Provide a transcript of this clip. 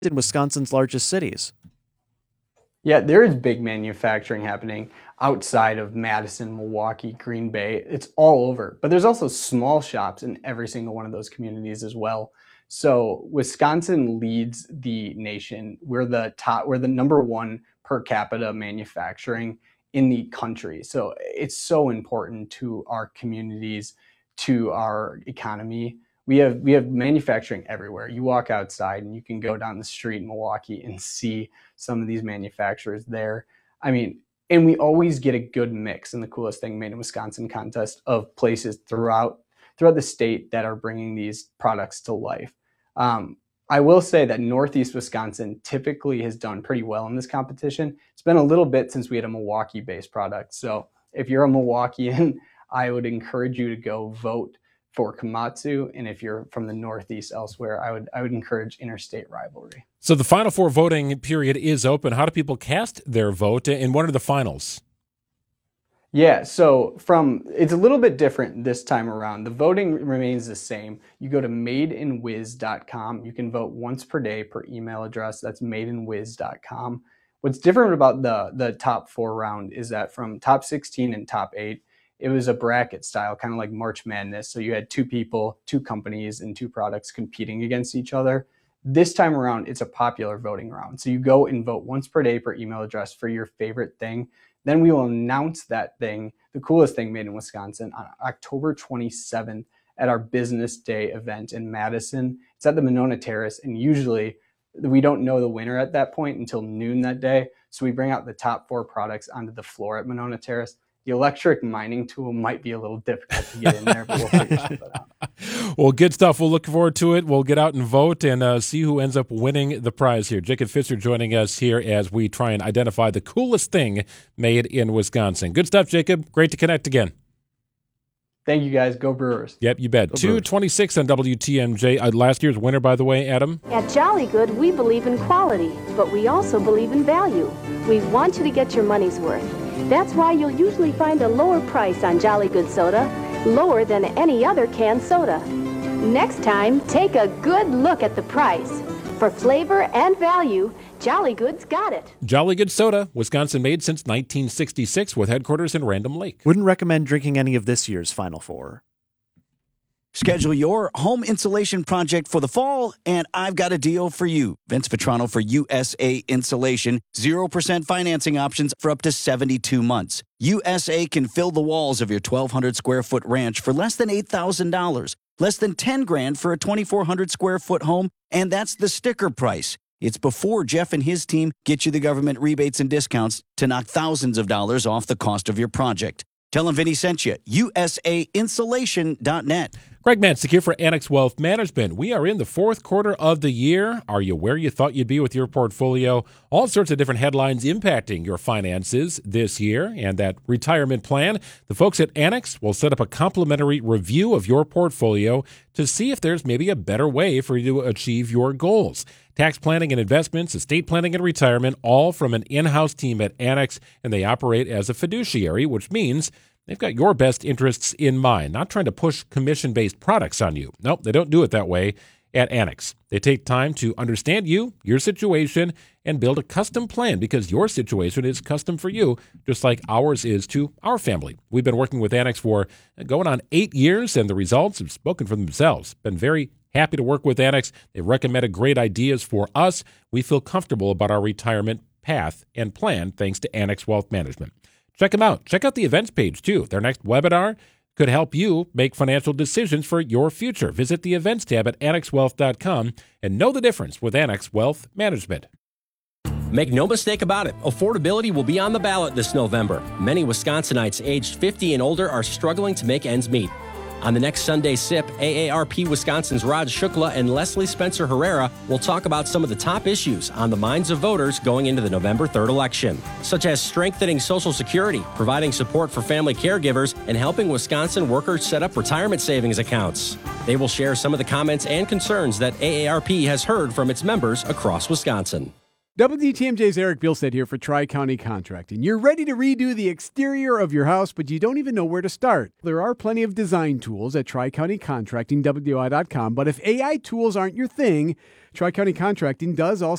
in Wisconsin's largest cities. Yeah, there is big manufacturing happening outside of Madison, Milwaukee, Green Bay. It's all over. But there's also small shops in every single one of those communities as well. So Wisconsin leads the nation. We're the number one per capita manufacturing in the country. So it's so important to our communities, to our economy. We have manufacturing everywhere. You walk outside and you can go down the street in Milwaukee and see some of these manufacturers there. I mean, and we always get a good mix in the Coolest Thing Made in Wisconsin contest of places throughout the state that are bringing these products to life. I will say that Northeast Wisconsin typically has done pretty well in this competition. It's been a little bit since we had a Milwaukee-based product. So if you're a Milwaukeean, I would encourage you to go vote for Komatsu, and if you're from the Northeast elsewhere, I would encourage Interstate Rivalry. So the Final Four voting period is open. How do people cast their vote, and what are the finals? Yeah, so it's a little bit different this time around. The voting remains the same. You go to madeinwiz.com. You can vote once per day per email address. That's madeinwiz.com. What's different about the top four round is that from top 16 and top 8, it was a bracket style, kind of like March Madness. So you had two people, two companies, and two products competing against each other. This time around, it's a popular voting round. So you go and vote once per day per email address for your favorite thing. Then we will announce that thing, the Coolest Thing Made in Wisconsin, on October 27th at our Business Day event in Madison. It's at the Monona Terrace, and usually we don't know the winner at that point until noon that day. So we bring out the top 4 products onto the floor at Monona Terrace. The electric mining tool might be a little difficult to get in there, but we'll figure something out. Well, good stuff. We'll look forward to it. We'll get out and vote and see who ends up winning the prize here. Jacob Fisher joining us here as we try and identify the coolest thing made in Wisconsin. Good stuff, Jacob. Great to connect again. Thank you, guys. Go Brewers. Yep, you bet. 2:26 on WTMJ. Last year's winner, by the way, Adam? At Jolly Good, we believe in quality, but we also believe in value. We want you to get your money's worth. That's why you'll usually find a lower price on Jolly Good soda, lower than any other canned soda. Next time, take a good look at the price. For flavor and value, Jolly Good's got it. Jolly Good Soda, Wisconsin made since 1966 with headquarters in Random Lake. Wouldn't recommend drinking any of this year's Final Four. Schedule your home insulation project for the fall, and I've got a deal for you. Vince Vitrano for USA Insulation. 0% financing options for up to 72 months. USA can fill the walls of your 1,200 square foot ranch for less than $8,000. Less than $10,000 for a 2,400 square foot home, and that's the sticker price. It's before Jeff and his team get you the government rebates and discounts to knock thousands of dollars off the cost of your project. Tell them Vinny sent you. USAinsulation.net. Greg Mancik here for Annex Wealth Management. We are in the fourth quarter of the year. Are you where you thought you'd be with your portfolio? All sorts of different headlines impacting your finances this year and that retirement plan. The folks at Annex will set up a complimentary review of your portfolio to see if there's maybe a better way for you to achieve your goals. Tax planning and investments, estate planning and retirement, all from an in-house team at Annex, and they operate as a fiduciary, which means they've got your best interests in mind, not trying to push commission-based products on you. Nope, they don't do it that way at Annex. They take time to understand you, your situation, and build a custom plan because your situation is custom for you, just like ours is to our family. We've been working with Annex for going on 8 years, and the results have spoken for themselves. Been very happy to work with Annex. They've recommended great ideas for us. We feel comfortable about our retirement path and plan thanks to Annex Wealth Management. Check them out. Check out the events page, too. Their next webinar could help you make financial decisions for your future. Visit the events tab at annexwealth.com and know the difference with Annex Wealth Management. Make no mistake about it, affordability will be on the ballot this November. Many Wisconsinites aged 50 and older are struggling to make ends meet. On the next Sunday Sip, AARP Wisconsin's Rod Shukla and Leslie Spencer Herrera will talk about some of the top issues on the minds of voters going into the November 3rd election, such as strengthening Social Security, providing support for family caregivers, and helping Wisconsin workers set up retirement savings accounts. They will share some of the comments and concerns that AARP has heard from its members across Wisconsin. WTMJ's Eric Bilstead here for Tri-County Contracting. You're ready to redo the exterior of your house, but you don't even know where to start. There are plenty of design tools at Tri-County Contracting, WI.com, but if AI tools aren't your thing, Tri-County Contracting does all